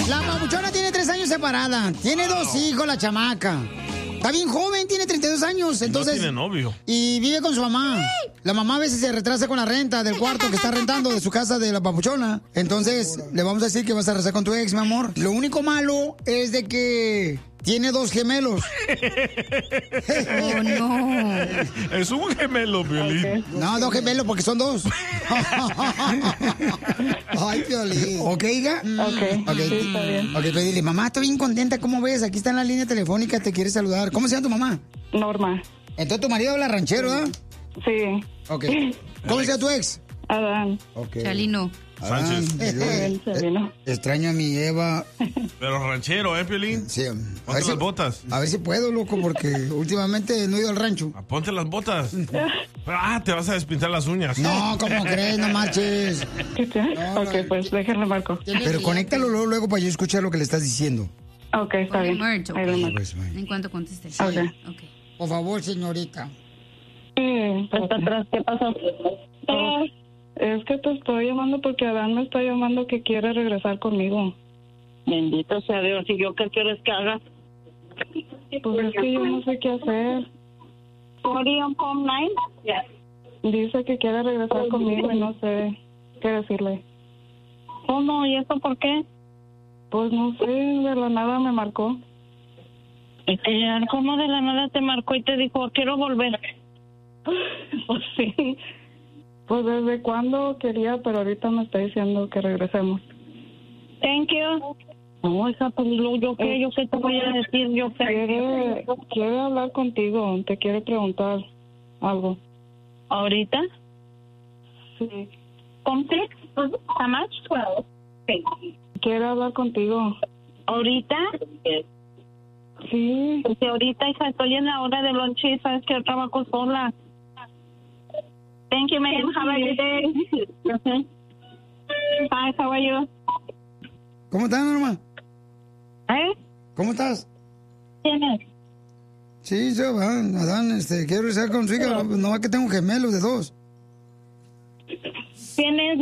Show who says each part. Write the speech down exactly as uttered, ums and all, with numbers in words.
Speaker 1: La papuchona tiene tres años separada. Tiene dos hijos, la chamaca. Está bien joven, tiene treinta y dos años, entonces...
Speaker 2: No tiene novio.
Speaker 1: Y vive con su mamá. La mamá a veces se retrasa con la renta del cuarto que está rentando de su casa de la papuchona. Entonces, le vamos a decir que vas a rezar con tu ex, mi amor. Lo único malo es de que tiene dos gemelos.
Speaker 3: Oh, no.
Speaker 2: Es un gemelo, Piolín.
Speaker 1: No, dos gemelos porque son dos. Ay, Piolín. ¿Ok, hija?
Speaker 4: Ok,
Speaker 1: Ok,
Speaker 4: sí, está bien.
Speaker 1: ok, pues dile, mamá, estoy bien contenta, ¿cómo ves? Aquí está en la línea telefónica, te quiere saludar. ¿Cómo se llama tu mamá?
Speaker 4: Norma.
Speaker 1: Entonces tu marido habla ranchero, ¿verdad?
Speaker 4: Sí.
Speaker 1: Ok. ¿Cómo se llama tu ex?
Speaker 4: Adán.
Speaker 1: Ok.
Speaker 3: Chalino.
Speaker 2: Sánchez.
Speaker 4: Él, Chalino.
Speaker 1: Extraño a mi Eva.
Speaker 2: Pero ranchero, ¿eh, Piolín?
Speaker 1: Sí. A
Speaker 2: Ponte
Speaker 1: ver, si,
Speaker 2: las botas.
Speaker 1: a ver si puedo, loco, porque últimamente no he ido al rancho.
Speaker 2: Ah, ponte las botas. Ah, te vas a despintar las uñas.
Speaker 1: No, ¿cómo crees? No marches.
Speaker 4: ¿Qué te-
Speaker 1: No,
Speaker 4: ok,
Speaker 1: no.
Speaker 4: pues déjenle marco.
Speaker 1: Pero conéctalo luego, luego para yo escuchar lo que le estás diciendo.
Speaker 4: Ok, está
Speaker 3: Ponle
Speaker 4: bien.
Speaker 3: merch, ok.
Speaker 4: Ahí le marco.
Speaker 1: Pues, bueno.
Speaker 3: En cuanto conteste.
Speaker 4: Ok.
Speaker 3: Ok.
Speaker 1: Por favor, señorita.
Speaker 4: Sí, pues,
Speaker 5: Hasta atrás, ¿qué pasó?
Speaker 4: oh, es que te estoy llamando porque Adán me está llamando que quiere regresar conmigo.
Speaker 5: Bendito sea Dios. ¿Y yo qué quieres que haga?
Speaker 4: Pues es que yo no sé qué hacer.
Speaker 5: ¿Sorry on home nine?
Speaker 4: Dice que quiere regresar conmigo y no sé qué decirle.
Speaker 5: ¿Cómo? ¿Y eso por qué?
Speaker 4: Pues no sé, de la nada me marcó.
Speaker 5: Eh, ¿Cómo de la nada te marcó y te dijo, quiero volver?
Speaker 4: Pues sí. Pues desde cuándo quería, pero ahorita me está diciendo que regresemos.
Speaker 5: Thank you. No, hija, pues lo- yo qué, yo qué te voy a decir, yo qué.
Speaker 4: Quiere, quiere hablar contigo, te quiere preguntar algo.
Speaker 5: ¿Ahorita?
Speaker 4: Sí.
Speaker 5: ¿Cómo se? ¿How much? Sí.
Speaker 4: Quiere hablar contigo.
Speaker 5: ¿Ahorita?
Speaker 4: Sí.
Speaker 5: Pues si ahorita, hija, estoy en la hora de lonche y sabes que yo trabajo sola. Thank you, ma'am. Have a good day. Okay. Hi, how are you?
Speaker 1: ¿Cómo estás, Norma?
Speaker 5: ¿Eh?
Speaker 1: ¿Cómo estás?
Speaker 5: ¿Quién es?
Speaker 1: Sí, yo, Adán, Adán, este, quiero regresar con su hija. No, que tengo gemelos de dos.
Speaker 5: ¿Quién es?